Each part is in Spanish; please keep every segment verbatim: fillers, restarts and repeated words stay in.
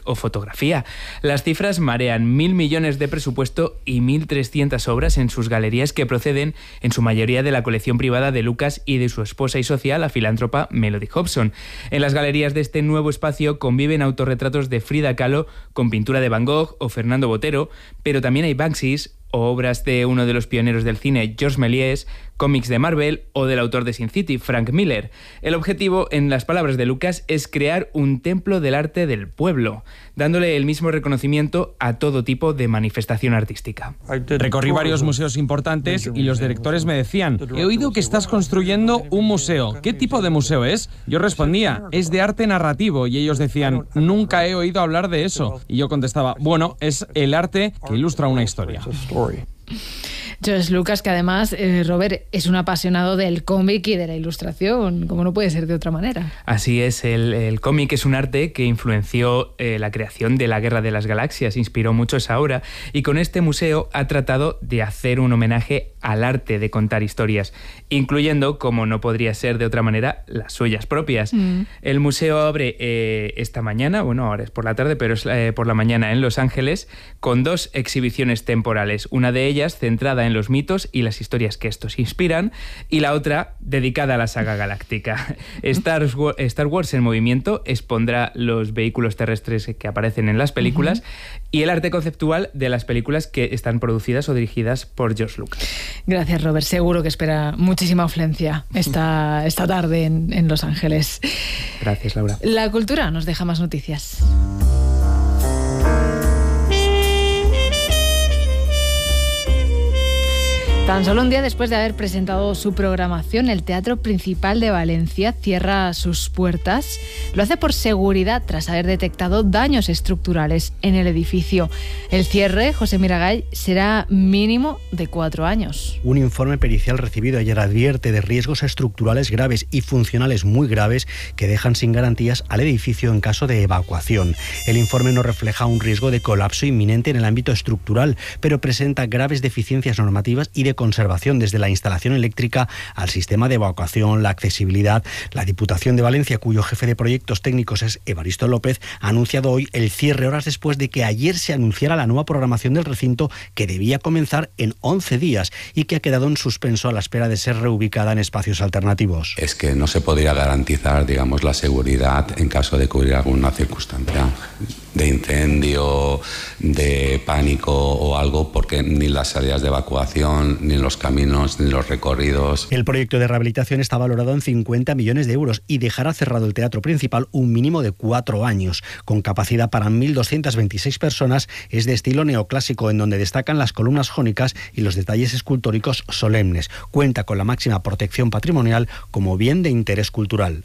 o fotografía. Las cifras marean: mil millones de presupuesto y mil trescientas obras en sus galerías, que proceden en su mayoría de la colección privada de Lucas y de su esposa y socia, la filántropa Melody Hobson. En las galerías de este nuevo espacio conviven autorretratos de Frida Kahlo con pintura de Van Gogh o Fernando Botero, pero también hay Banksys o obras de uno de los pioneros del cine, Georges Méliès, cómics de Marvel o del autor de Sin City, Frank Miller. El objetivo, en las palabras de Lucas, es crear un templo del arte del pueblo, dándole el mismo reconocimiento a todo tipo de manifestación artística. Recorrí varios museos importantes y los directores me decían: he oído que estás construyendo un museo. ¿Qué tipo de museo es? Yo respondía: es de arte narrativo. Y ellos decían: nunca he oído hablar de eso. Y yo contestaba: bueno, es el arte que ilustra una historia. George Lucas, que además, eh, Robert, es un apasionado del cómic y de la ilustración, como no puede ser de otra manera. Así es, el, el cómic es un arte que influenció eh, la creación de la Guerra de las Galaxias, inspiró mucho esa obra, y con este museo ha tratado de hacer un homenaje al arte de contar historias, incluyendo, como no podría ser de otra manera, las suyas propias. Mm. El museo abre eh, esta mañana, bueno, ahora es por la tarde, pero es eh, por la mañana en Los Ángeles, con dos exhibiciones temporales, una de ellas centrada en los mitos y las historias que estos inspiran, y la otra dedicada a la saga galáctica. Star, Star Wars en movimiento expondrá los vehículos terrestres que aparecen en las películas uh-huh. y el arte conceptual de las películas que están producidas o dirigidas por George Lucas. Gracias, Robert. Seguro que espera muchísima afluencia esta, esta tarde en, en Los Ángeles. Gracias, Laura. La cultura nos deja más noticias. Tan solo un día después de haber presentado su programación, el Teatro Principal de Valencia cierra sus puertas. Lo hace por seguridad tras haber detectado daños estructurales en el edificio. El cierre, José Miragall, será mínimo de cuatro años. Un informe pericial recibido ayer advierte de riesgos estructurales graves y funcionales muy graves que dejan sin garantías al edificio en caso de evacuación. El informe no refleja un riesgo de colapso inminente en el ámbito estructural, pero presenta graves deficiencias normativas y de conservación, desde la instalación eléctrica al sistema de evacuación, la accesibilidad. La Diputación de Valencia, cuyo jefe de proyectos técnicos es Evaristo López, ha anunciado hoy el cierre horas después de que ayer se anunciara la nueva programación del recinto, que debía comenzar en once días y que ha quedado en suspenso a la espera de ser reubicada en espacios alternativos. Es que no se podría garantizar, digamos, la seguridad en caso de que hubiera alguna circunstancia de incendio, de pánico o algo, porque ni las salidas de evacuación, ni los caminos, ni los recorridos. El proyecto de rehabilitación está valorado en cincuenta millones de euros y dejará cerrado el Teatro Principal un mínimo de cuatro años. Con capacidad para mil doscientas veintiséis personas, es de estilo neoclásico, en donde destacan las columnas jónicas y los detalles escultóricos solemnes. Cuenta con la máxima protección patrimonial como bien de interés cultural.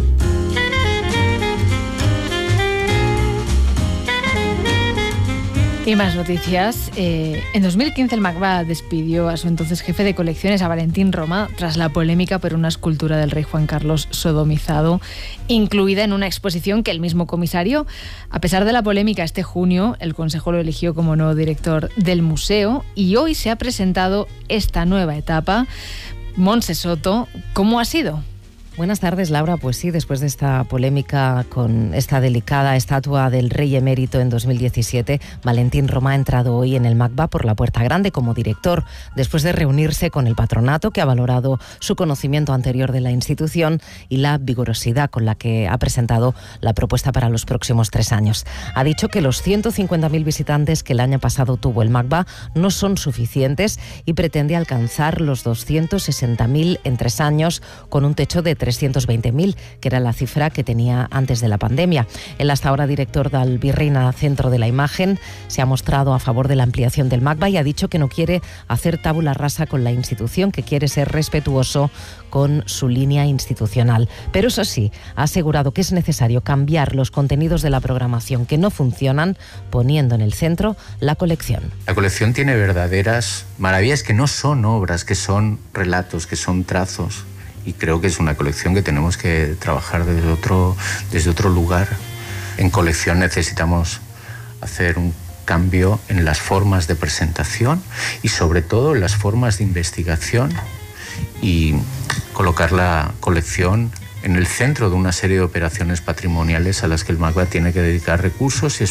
Y más noticias. Eh, en dos mil quince el MACBA despidió a su entonces jefe de colecciones, a Valentín Roma, tras la polémica por una escultura del rey Juan Carlos sodomizado, incluida en una exposición que el mismo comisario. A pesar de la polémica, este junio el Consejo lo eligió como nuevo director del museo y hoy se ha presentado esta nueva etapa. Montse Soto, ¿cómo ha sido? Buenas tardes, Laura. Pues sí, después de esta polémica con esta delicada estatua del rey emérito en dos mil diecisiete, Valentín Roma ha entrado hoy en el MACBA por la puerta grande como director, después de reunirse con el patronato, que ha valorado su conocimiento anterior de la institución y la vigorosidad con la que ha presentado la propuesta para los próximos tres años. Ha dicho que los ciento cincuenta mil visitantes que el año pasado tuvo el MACBA no son suficientes y pretende alcanzar los doscientos sesenta mil en tres años, con un techo de trescientos veinte mil, que era la cifra que tenía antes de la pandemia. El hasta ahora director del Virreina Centro de la Imagen se ha mostrado a favor de la ampliación del MACBA y ha dicho que no quiere hacer tabula rasa con la institución, que quiere ser respetuoso con su línea institucional. Pero eso sí, ha asegurado que es necesario cambiar los contenidos de la programación que no funcionan, poniendo en el centro la colección. La colección tiene verdaderas maravillas que no son obras, que son relatos, que son trazos. Y creo que es una colección que tenemos que trabajar desde otro, desde otro lugar. En colección necesitamos hacer un cambio en las formas de presentación y sobre todo en las formas de investigación, y colocar la colección en el centro de una serie de operaciones patrimoniales a las que el MACBA tiene que dedicar recursos y